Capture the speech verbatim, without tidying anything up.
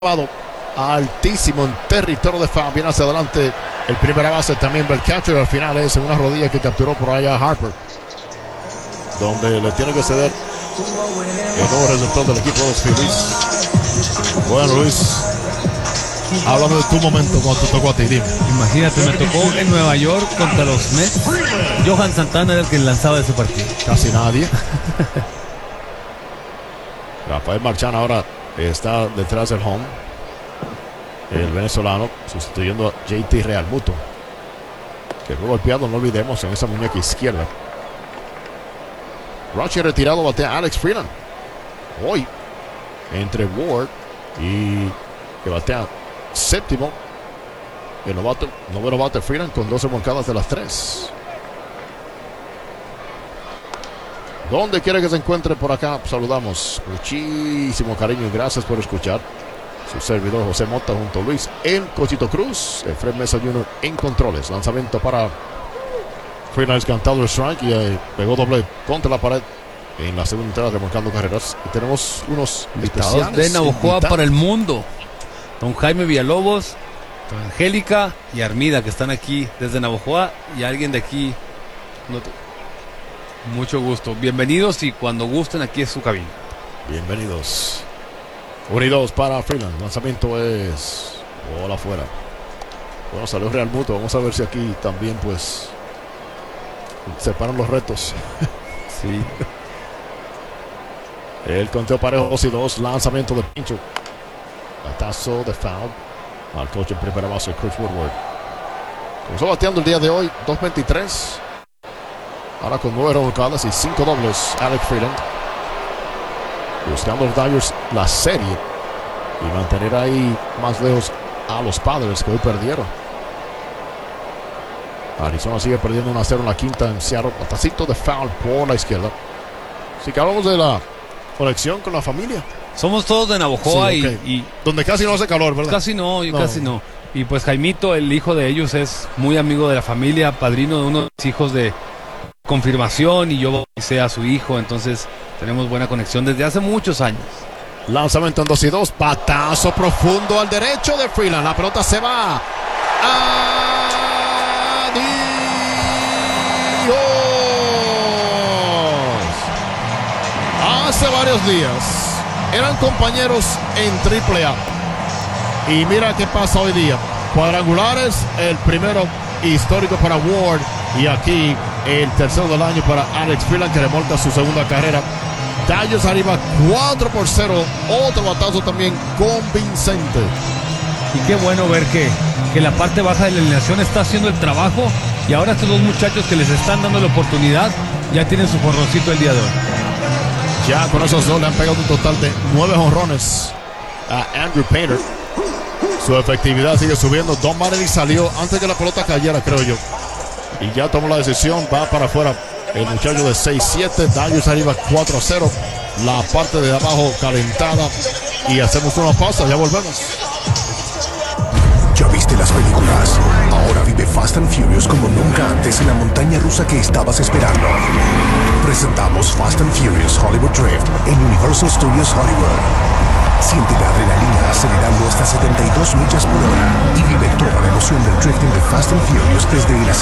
altísimo en territorio de foul. Viene hacia adelante el primera base también del catcher. Al final es en una rodilla que capturó por allá Harper, donde le tiene que ceder el nuevo receptor del equipo de los Phillies. Bueno, Luis, háblame de tu momento cuando te tocó a ti. Dime. Imagínate, me tocó en Nueva York contra los Mets. Johan Santana era el que lanzaba ese partido. Casi nadie. Rafael Marchán ahora está detrás del home. El venezolano sustituyendo a J T Realmuto, que fue golpeado, no olvidemos, en esa muñeca izquierda. Roche retirado, batea Alex Freeland. Hoy entre Ward y que batea séptimo, el novato, noveno bate Freeland con doce moncadas de las tres. Donde quiera que se encuentre por acá, saludamos. Muchísimo cariño y gracias por escuchar. Su servidor José Mota junto a Luis en Cochito Cruz. Fred Mesa junior en controles. Lanzamiento para Freeland, cantado el strike y eh, pegó doble contra la pared en la segunda entrada, remolcando carreras. Y tenemos unos invitados de Navojoa para el mundo. Don Jaime Villalobos, Don Angélica y Armida, que están aquí desde Navojoa, y alguien de aquí. Mucho gusto. Bienvenidos y cuando gusten, aquí es su cabina. Bienvenidos. uno y dos para Freeland. Lanzamiento es bola afuera. Bueno, salió Realmuto. Vamos a ver si aquí también pues separan los retos. Sí. El conteo parejo, dos y dos. Lanzamiento de pincho. Batazo de foul al coach en primera base, Chris Woodward. Comenzó bateando el día de hoy, dos veintitrés. Ahora con nueve remolcadas y cinco dobles, Alex Freeland. Buscando los Dodgers la serie y mantener ahí más lejos a los Padres, que hoy perdieron. Arizona sigue perdiendo uno a cero en la quinta en Seattle. Batacito de foul por la izquierda. Así que hablamos de la conexión con la familia. Somos todos de Navojoa, sí, okay. y, y donde casi no hace calor, ¿verdad? Casi no, yo no. casi no. Y pues Jaimito, el hijo de ellos, es muy amigo de la familia, padrino de uno de los hijos de confirmación, y yo bauticé a su hijo, entonces tenemos buena conexión desde hace muchos años. Lanzamiento en dos y dos, batazo profundo al derecho de Freeland. La pelota se va. Adiós. Hace varios días eran compañeros en triple A. Y mira qué pasa hoy día. Cuadrangulares, el primero histórico para Ward. Y aquí el tercero del año para Alex Freeland, que remolca su segunda carrera. Dodgers arriba cuatro por cero. Otro batazo también convincente. Y qué bueno ver que, que la parte baja de la alineación está haciendo el trabajo. Y ahora estos dos muchachos que les están dando la oportunidad ya tienen su jorroncito el día de hoy. Ya con esos dos le han pegado un total de nueve jonrones a Andrew Painter. Su efectividad sigue subiendo. Don Marelli salió antes que la pelota cayera, creo yo. Y ya tomó la decisión, va para afuera el muchacho de seis siete. Dodgers arriba cuatro a cero. La parte de abajo calentada. Y hacemos una pausa, ya volvemos. ¿Ya viste las películas? Ahora vive Fast and Furious como nunca antes en la montaña rusa que estabas esperando. Presentamos Fast and Furious Hollywood Drift en Universal Studios Hollywood. Siente la adrenalina acelerando hasta setenta y dos millas por hora y vive toda la emoción del drifting de Fast and Furious desde el